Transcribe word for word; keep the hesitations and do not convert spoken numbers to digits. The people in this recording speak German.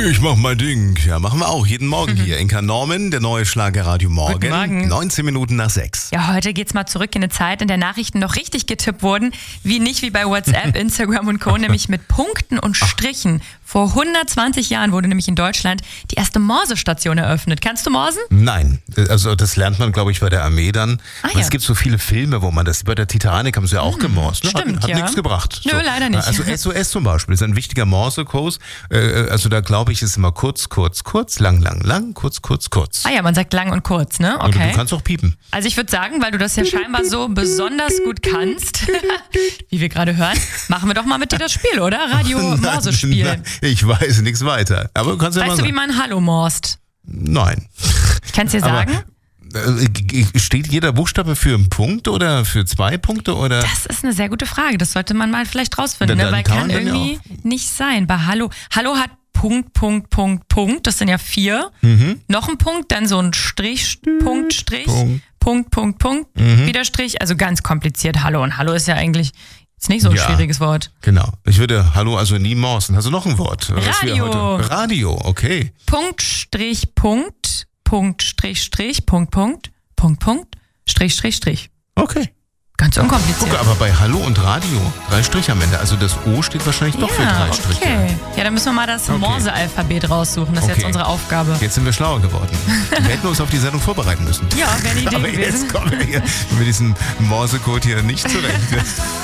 Ich mach mein Ding. Ja, machen wir auch jeden Morgen mhm. hier. Inka Norman, der neue Schlagerradio Morgen. Guten Morgen. neunzehn Minuten nach sechs. Ja, heute geht's mal zurück in eine Zeit, in der Nachrichten noch richtig getippt wurden, wie nicht wie bei WhatsApp, Instagram und Co., nämlich mit Punkten und Strichen. Vor hundertzwanzig Jahren wurde nämlich in Deutschland die erste Morsestation eröffnet. Kannst du morsen? Nein, also das lernt man, glaube ich, bei der Armee dann. Ah, ja. Es gibt so viele Filme, wo man das, bei der Titanic haben sie ja auch hm, gemorst. Ne? Stimmt, hat hat ja. nichts gebracht. Nö, so. leider nicht. Also S O S zum Beispiel ist ein wichtiger Morsekurs. Also da glaube ich, ist immer kurz, kurz, kurz, lang, lang, lang, kurz, kurz, kurz. Ah ja, man sagt lang und kurz, ne? Okay. Und du kannst auch piepen. Also ich würde sagen, weil du das ja scheinbar so besonders gut kannst, wie wir gerade hören, machen wir doch mal mit dir das Spiel, oder? Radio-Morse-Spiel. Ich weiß nichts weiter. Aber du kannst ja weißt mal du, sagen. wie man Hallo morst? Nein. Ich kann es dir sagen. Aber, steht jeder Buchstabe für einen Punkt oder für zwei Punkte? Oder? Das ist eine sehr gute Frage. Das sollte man mal vielleicht rausfinden, Dann, ne? Weil kann kann irgendwie ja nicht sein. Bei Hallo. Hallo hat Punkt, Punkt, Punkt, Punkt. Das sind ja vier. Mhm. Noch ein Punkt, dann so ein Strich, Punkt, Strich, Punkt, Punkt, Punkt, Punkt mhm. wieder Strich. Also ganz kompliziert. Hallo. Und Hallo ist ja eigentlich ist nicht so ein ja, schwieriges Wort. Genau. Ich würde Hallo also nie morsen. Hast du noch ein Wort? Radio. Radio, okay. Punkt, Strich, Punkt, Punkt, Strich, Strich, Punkt, Punkt, Punkt, Punkt, Strich, Strich, Strich. Okay. Ganz unkompliziert. Guck, aber bei Hallo und Radio drei Striche am Ende. Also das O steht wahrscheinlich doch ja, für drei Striche. Okay. Ja, dann müssen wir mal das okay. Morse-Alphabet raussuchen. Das ist okay. jetzt unsere Aufgabe. Jetzt sind wir schlauer geworden. Wir hätten uns auf die Sendung vorbereiten müssen. Ja, wäre eine Idee aber gewesen. Jetzt kommen wir hier mit diesem Morsecode hier nicht zurecht.